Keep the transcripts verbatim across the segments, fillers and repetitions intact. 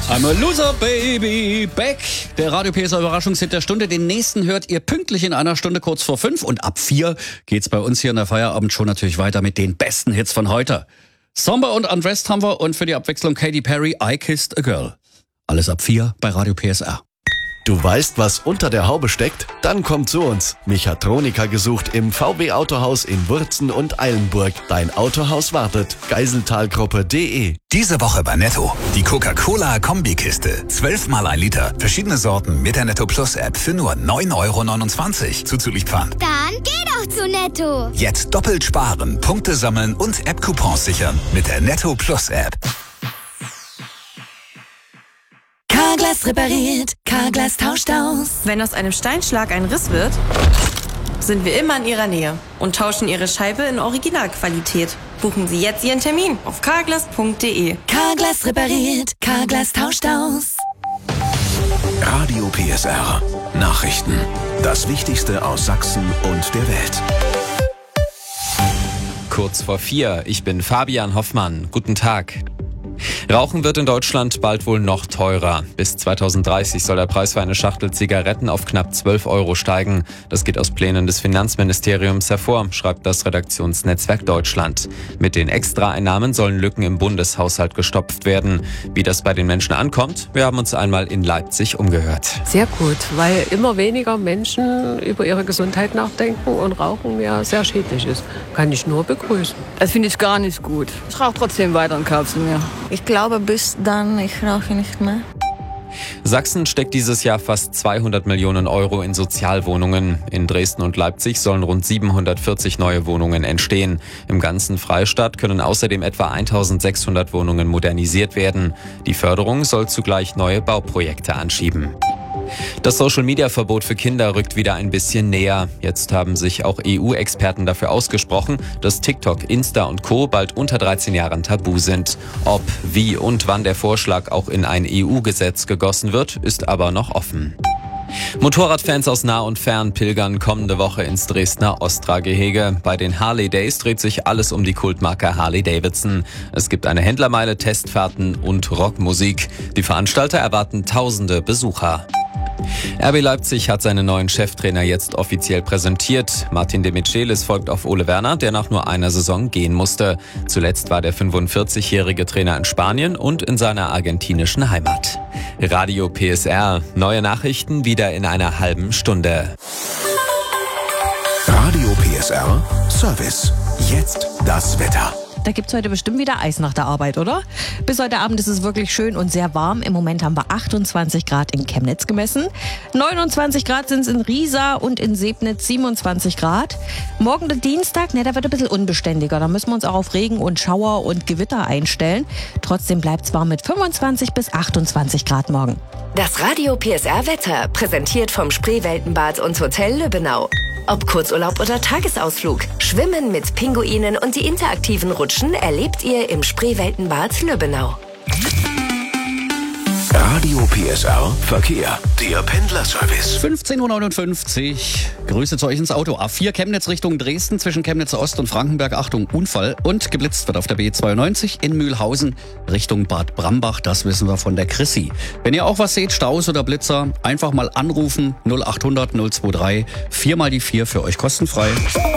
I'm a loser, baby, back. Der Radio P S A Überraschungshit der Stunde. Den nächsten hört ihr pünktlich in einer Stunde kurz vor fünf. Und ab vier geht's bei uns hier in der Feierabendshow natürlich weiter mit den besten Hits von heute. Somber und Undressed haben wir und für die Abwechslung Katy Perry, I Kissed a Girl. Alles ab vier bei Radio P S R. Du weißt, was unter der Haube steckt? Dann komm zu uns. Mechatroniker gesucht im V W Autohaus in Wurzen und Eilenburg. Dein Autohaus wartet. Geiseltalgruppe punkt de. Diese Woche bei Netto. Die Coca-Cola Kombikiste. zwölf mal ein Liter. Verschiedene Sorten mit der Netto Plus App für nur neun Euro neunundzwanzig. Zuzüglich Pfand. Dann geh doch zu Netto. Jetzt doppelt sparen, Punkte sammeln und App-Coupons sichern mit der Netto Plus App. Carglass repariert, Carglass tauscht aus. Wenn aus einem Steinschlag ein Riss wird, sind wir immer in Ihrer Nähe und tauschen Ihre Scheibe in Originalqualität. Buchen Sie jetzt Ihren Termin auf carglass punkt de. Carglass repariert, Carglass tauscht aus. Radio P S R. Nachrichten. Das Wichtigste aus Sachsen und der Welt. Kurz vor vier. Ich bin Fabian Hoffmann. Guten Tag. Rauchen wird in Deutschland bald wohl noch teurer. Bis zweitausenddreißig soll der Preis für eine Schachtel Zigaretten auf knapp zwölf Euro steigen. Das geht aus Plänen des Finanzministeriums hervor, schreibt das Redaktionsnetzwerk Deutschland. Mit den Extraeinnahmen sollen Lücken im Bundeshaushalt gestopft werden. Wie das bei den Menschen ankommt, wir haben uns einmal in Leipzig umgehört. Sehr gut, weil immer weniger Menschen über ihre Gesundheit nachdenken und Rauchen ja sehr schädlich ist. Kann ich nur begrüßen. Das finde ich gar nicht gut. Ich rauche trotzdem weiter und kaufe sie mir. Ich glaube, bis dann, ich rauche nicht mehr. Sachsen steckt dieses Jahr fast zweihundert Millionen Euro in Sozialwohnungen. In Dresden und Leipzig sollen rund siebenhundertvierzig neue Wohnungen entstehen. Im ganzen Freistaat können außerdem etwa eintausendsechshundert Wohnungen modernisiert werden. Die Förderung soll zugleich neue Bauprojekte anschieben. Das Social-Media-Verbot für Kinder rückt wieder ein bisschen näher. Jetzt haben sich auch E U-Experten dafür ausgesprochen, dass TikTok, Insta und Co. bald unter dreizehn Jahren tabu sind. Ob, wie und wann der Vorschlag auch in ein E U-Gesetz gegossen wird, ist aber noch offen. Motorradfans aus nah und fern pilgern kommende Woche ins Dresdner Ostra-Gehege. Bei den Harley Days dreht sich alles um die Kultmarke Harley Davidson. Es gibt eine Händlermeile, Testfahrten und Rockmusik. Die Veranstalter erwarten tausende Besucher. R B Leipzig hat seinen neuen Cheftrainer jetzt offiziell präsentiert. Martin de Michelis folgt auf Ole Werner, der nach nur einer Saison gehen musste. Zuletzt war der fünfundvierzigjährige Trainer in Spanien und in seiner argentinischen Heimat. Radio P S R. Neue Nachrichten wieder in einer halben Stunde. Radio P S R Service. Jetzt das Wetter. Da gibt es heute bestimmt wieder Eis nach der Arbeit, oder? Bis heute Abend ist es wirklich schön und sehr warm. Im Moment haben wir achtundzwanzig Grad in Chemnitz gemessen. neunundzwanzig Grad sind es in Riesa und in Sebnitz siebenundzwanzig Grad. Morgen der Dienstag, ne, da wird ein bisschen unbeständiger. Da müssen wir uns auch auf Regen und Schauer und Gewitter einstellen. Trotzdem bleibt es warm mit fünfundzwanzig bis achtundzwanzig Grad morgen. Das Radio P S R Wetter, präsentiert vom Spreeweltenbad und Hotel Lübbenau. Ob Kurzurlaub oder Tagesausflug, Schwimmen mit Pinguinen und die interaktiven Rutschen erlebt ihr im Spreeweltenbad Lübbenau. Radio P S R Verkehr. Der Pendlerservice. fünfzehn Uhr neunundfünfzig. Grüße zu euch ins Auto. A vier Chemnitz Richtung Dresden zwischen Chemnitzer Ost und Frankenberg. Achtung, Unfall. Und geblitzt wird auf der B zweiundneunzig in Mühlhausen Richtung Bad Brambach. Das wissen wir von der Chrissy. Wenn ihr auch was seht, Staus oder Blitzer, einfach mal anrufen. null achthundert null drei drei. vier mal die vier für euch kostenfrei.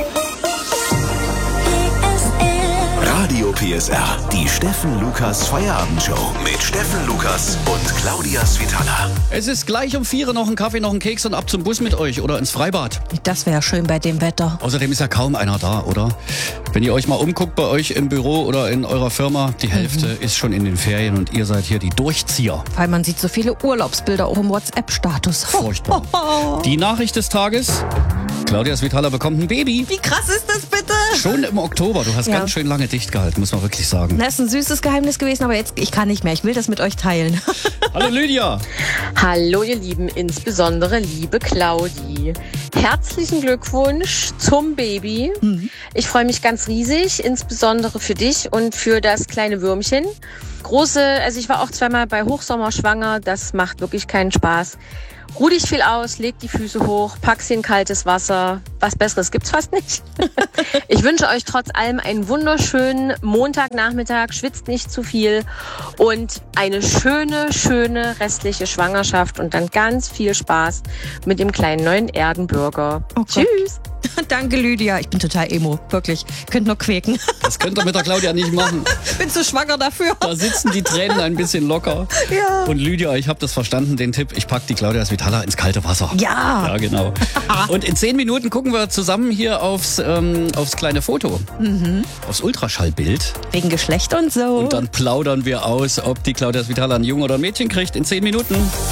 Radio P S R. Die Steffen Lukas Feierabendshow mit Steffen Lukas und Claudia Svitala. Es ist gleich um vier, noch ein Kaffee, noch ein Keks und ab zum Bus mit euch oder ins Freibad. Das wäre schön bei dem Wetter. Außerdem ist ja kaum einer da, oder? Wenn ihr euch mal umguckt bei euch im Büro oder in eurer Firma, die Hälfte mhm. ist schon in den Ferien und ihr seid hier die Durchzieher. Weil man sieht so viele Urlaubsbilder auch im WhatsApp-Status. Furchtbar. Die Nachricht des Tages. Claudia Svitala bekommt ein Baby. Wie krass ist das bitte? Schon im Oktober. Du hast ja. ganz schön lange dicht gehalten, muss man wirklich sagen. Das ist ein süßes Geheimnis gewesen, aber jetzt, ich kann nicht mehr. Ich will das mit euch teilen. Hallo Lydia. Hallo ihr Lieben, insbesondere liebe Claudi. Herzlichen Glückwunsch zum Baby. Mhm. Ich freue mich ganz riesig, insbesondere für dich und für das kleine Würmchen. Große, also ich war auch zweimal bei Hochsommer schwanger, das macht wirklich keinen Spaß. Ruh dich viel aus, leg die Füße hoch, pack sie in kaltes Wasser. Was Besseres gibt's fast nicht. Ich wünsche euch trotz allem einen wunderschönen Montagnachmittag, schwitzt nicht zu viel und eine schöne, schöne restliche Schwangerschaft und dann ganz viel Spaß mit dem kleinen neuen Erdenbürger. Oh Tschüss. Danke, Lydia. Ich bin total emo. Wirklich. Könnt nur quäken. Das könnt ihr mit der Claudia nicht machen. Bin zu schwanger dafür. Da sitzen die Tränen ein bisschen locker. Ja. Und Lydia, ich habe das verstanden, den Tipp. Ich pack die Claudia Svitala ins kalte Wasser. Ja. Ja, genau. Und in zehn Minuten gucken wir zusammen hier aufs, ähm, aufs kleine Foto. Mhm. Aufs Ultraschallbild. Wegen Geschlecht und so. Und dann plaudern wir aus, ob die Claudia Svitala ein Junge oder ein Mädchen kriegt in zehn Minuten.